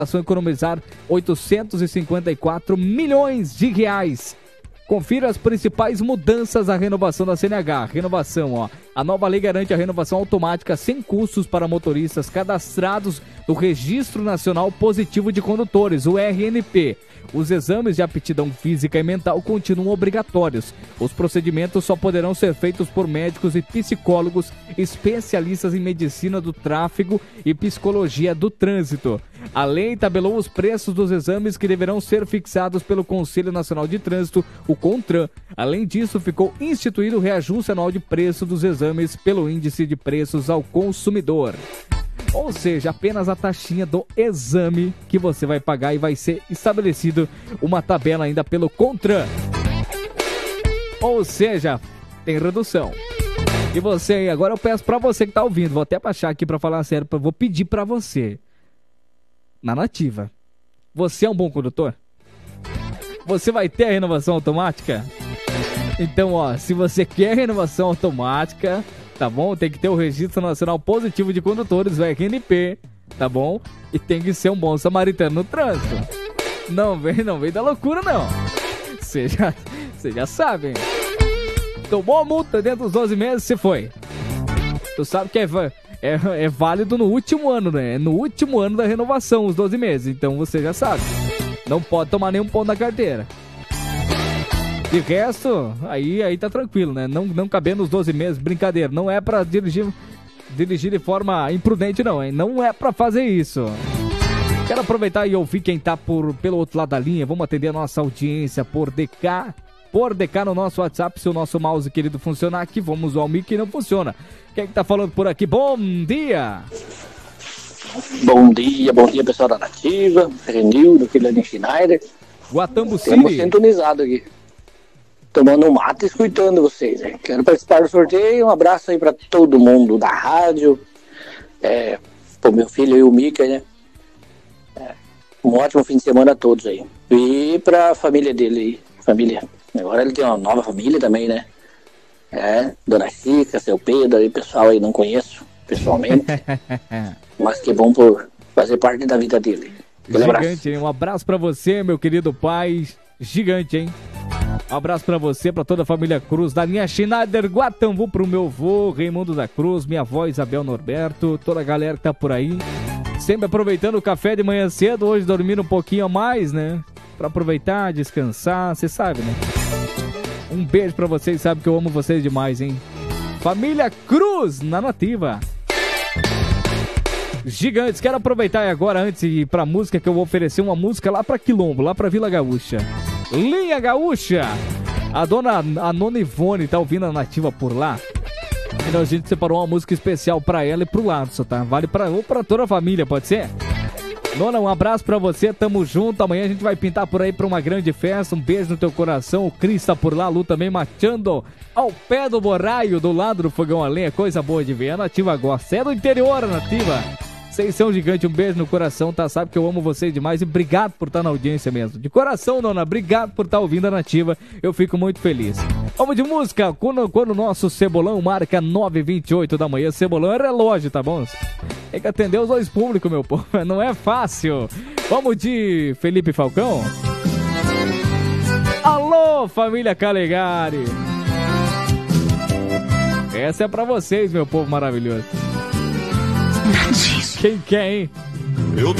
economizar 854 milhões de reais. Confira as principais mudanças da renovação da CNH. Renovação, ó. A nova lei garante a renovação automática sem custos para motoristas cadastrados no Registro Nacional Positivo de Condutores, o RNP. Os exames de aptidão física e mental continuam obrigatórios. Os procedimentos só poderão ser feitos por médicos e psicólogos especialistas em medicina do tráfego e psicologia do trânsito. A lei tabelou os preços dos exames que deverão ser fixados pelo Conselho Nacional de Trânsito, o CONTRAN. Além disso, ficou instituído o reajuste anual de preço dos exames pelo Índice de Preços ao Consumidor. Ou seja, apenas a taxinha do exame que você vai pagar e vai ser estabelecido uma tabela ainda pelo CONTRAN. Ou seja, tem redução. E você, agora eu peço pra você que tá ouvindo, vou até baixar aqui pra falar sério, vou pedir pra você, na Nativa, você é um bom condutor? Você vai ter a renovação automática? Então, ó, se você quer renovação automática, tá bom? Tem que ter o Registro Nacional Positivo de Condutores, o RNP, tá bom? E tem que ser um bom samaritano no trânsito. Não vem da loucura, não. Você já sabe, hein? Tomou a multa dentro dos 12 meses, você foi. Tu sabe que é válido no último ano, né? É no último ano da renovação, os 12 meses. Então você já sabe. Não pode tomar nenhum ponto na carteira. De resto, aí tá tranquilo, né? Não cabendo os 12 meses, brincadeira. Não é pra dirigir de forma imprudente, não, hein? Não é pra fazer isso. Quero aproveitar e ouvir quem tá pelo outro lado da linha. Vamos atender a nossa audiência por DK no nosso WhatsApp. Se o nosso mouse querido funcionar aqui, vamos ao mic que não funciona. Quem é que tá falando por aqui? Bom dia! Bom dia, pessoal da Nativa. Renildo, Guilherme Schneider. Guatambu City. Estamos sintonizados aqui. Tomando um mate e escutando vocês, né? Quero participar do sorteio. Um abraço aí pra todo mundo da rádio. Pro meu filho e o Mika, né? Um ótimo fim de semana a todos aí. E pra família dele aí. Família. Agora ele tem uma nova família também, né? Dona Chica, seu Pedro aí, pessoal aí, não conheço pessoalmente. Mas que bom por fazer parte da vida dele. Gigante, hein? Um abraço pra você, meu querido pai. Gigante, hein? Um abraço pra você, pra toda a família Cruz, da linha Schneider, Guatambu, pro meu avô, Raimundo da Cruz, minha avó Isabel Norberto, toda a galera que tá por aí. Sempre aproveitando o café de manhã cedo, hoje dormindo um pouquinho a mais, né? Pra aproveitar, descansar, você sabe, né? Um beijo pra vocês, sabe que eu amo vocês demais, hein? Família Cruz, na Nativa. Gigantes, quero aproveitar agora, antes de ir pra música, que eu vou oferecer uma música lá pra Quilombo, lá pra Vila Gaúcha. Linha Gaúcha! A nona Ivone tá ouvindo a Nativa por lá. Então a gente separou uma música especial pra ela e pro Larson, tá? Vale ou pra toda a família, pode ser? Nona, um abraço pra você, tamo junto. Amanhã a gente vai pintar por aí pra uma grande festa. Um beijo no teu coração. O Cris tá por lá, a Lu também mateando ao pé do borraio, do lado do fogão a lenha. Coisa boa de ver. A Nativa gosta. É do interior, a Nativa. Vocês são gigante, um beijo no coração, tá? Sabe que eu amo vocês demais e obrigado por estar na audiência mesmo. De coração, Nona, obrigado por estar ouvindo a Nativa. Eu fico muito feliz. Vamos de música, quando o nosso Cebolão marca 9h28 da manhã. Cebolão é relógio, tá bom? Tem que atender os dois públicos, meu povo. Não é fácil. Vamos de Felipe Falcão? Alô, família Calegari. Essa é pra vocês, meu povo maravilhoso. Quem quer, hein?